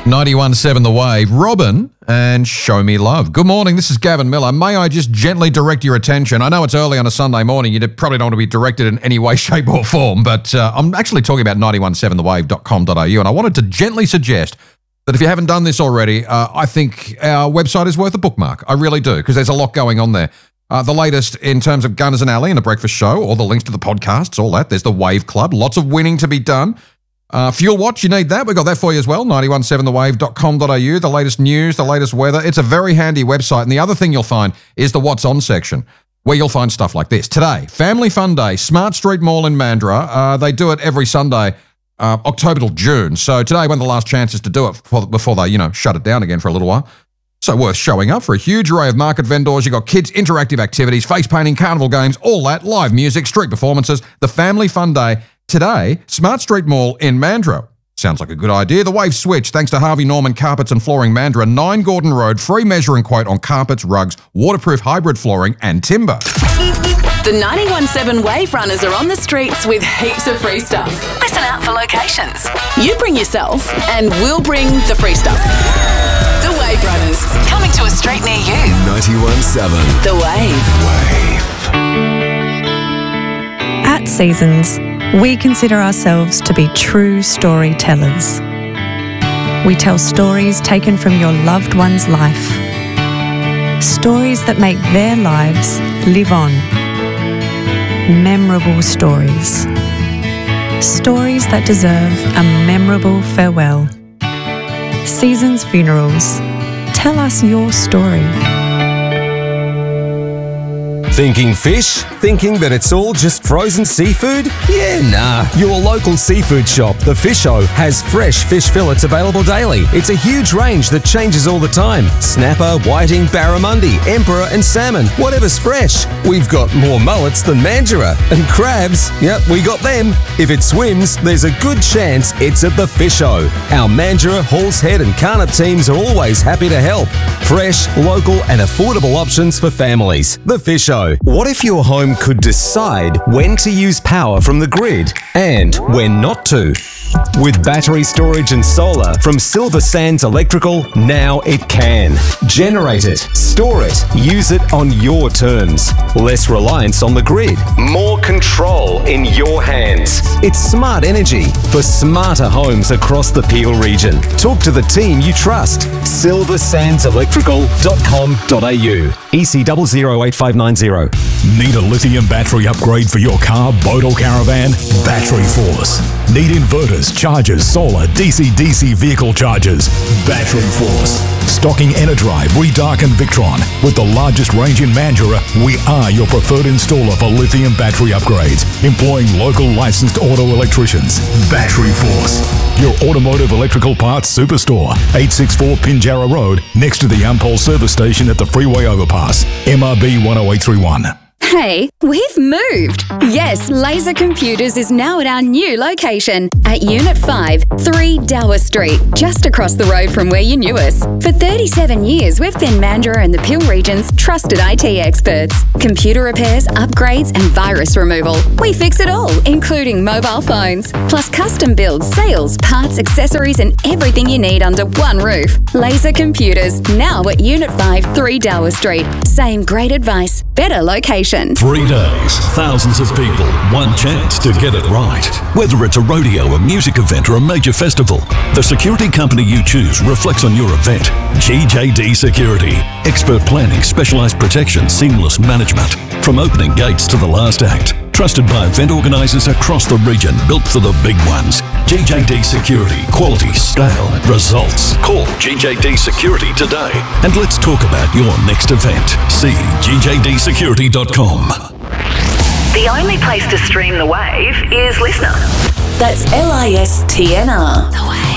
91.7 The Wave, Robin and Show Me Love. Good morning, this is Gavin Miller. May I just gently direct your attention? I know it's early on a Sunday morning. You probably don't want to be directed in any way, shape or form, but I'm actually talking about 917thewave.com.au, and I wanted to gently suggest that if you haven't done this already, I think our website is worth a bookmark. I really do, because there's a lot going on there. The latest in terms of Gunners and Alley and The Breakfast Show, all the links to the podcasts, all that. There's the Wave Club, lots of winning to be done. Fuel Watch, you need that. We've got that for you as well, 917thewave.com.au, the latest news, the latest weather. It's a very handy website. And the other thing you'll find is the What's On section, where you'll find stuff like this. Today, Family Fun Day, Smart Street Mall in Mandurah. They do it every Sunday, October till June. So today, one of the last chances to do it before they, shut it down again for a little while. So worth showing up for a huge array of market vendors. You've got kids' interactive activities, face painting, carnival games, all that, live music, street performances, the Family Fun Day. Today, Smart Street Mall in Mandurah. Sounds like a good idea. The Wave Switch, thanks to Harvey Norman Carpets and Flooring Mandurah, 9 Gordon Road, free measuring quote on carpets, rugs, waterproof hybrid flooring and timber. The 91.7 Wave Runners are on the streets with heaps of free stuff. Listen out for locations. You bring yourself and we'll bring the free stuff. The Wave Runners, coming to a street near you. 91.7 The Wave. At Seasons, we consider ourselves to be true storytellers. We tell stories taken from your loved one's life. Stories that make their lives live on. Memorable stories. Stories that deserve a memorable farewell. Seasons Funerals. Tell us your story. Thinking fish? Thinking that it's all just frozen seafood? Yeah, nah. Your local seafood shop, The Fisho, has fresh fish fillets available daily. It's a huge range that changes all the time. Snapper, whiting, barramundi, emperor and salmon. Whatever's fresh. We've got more mullets than Mandurah. And crabs? Yep, we got them. If it swims, there's a good chance it's at The Fisho. Our Mandurah, Halls Head and Carnap teams are always happy to help. Fresh, local and affordable options for families. The Fisho. What if your home could decide when to use power from the grid and when not to? With battery storage and solar from Silver Sands Electrical, now it can. Generate it, store it, use it on your terms. Less reliance on the grid, more control in your hands. It's smart energy for smarter homes across the Peel region. Talk to the team you trust. silversandselectrical.com.au. EC 008590. Need a lithium battery upgrade for your car, boat or caravan? Battery Force. Need inverters, chargers, solar, DC-DC vehicle chargers? Battery Force. Stocking Enerdrive, Redark and Victron. With the largest range in Mandurah, we are your preferred installer for lithium battery upgrades, employing local licensed auto electricians. Battery Force. Your automotive electrical parts superstore, 864 Pinjarra Road, next to the Umpole service station at the freeway overpass. MRB 10831. Hey, we've moved! Yes, Laser Computers is now at our new location at Unit 5, 3 Dower Street, just across the road from where you knew us. For 37 years, we've been Mandurah and the Peel region's trusted IT experts. Computer repairs, upgrades and virus removal. We fix it all, including mobile phones, plus custom builds, sales, parts, accessories and everything you need under one roof. Laser Computers, now at Unit 5, 3 Dower Street. Same great advice, better location. 3 days, thousands of people, one chance to get it right. Whether it's a rodeo, a music event or a major festival, the security company you choose reflects on your event. GJD Security. Expert planning, specialised protection, seamless management. From opening gates to the last act. Trusted by event organisers across the region, built for the big ones. GJD Security. Quality, scale, results. Call GJD Security today and let's talk about your next event. See gjdsecurity.com. The only place to stream The Wave is Listener. That's LISTNR. The Wave.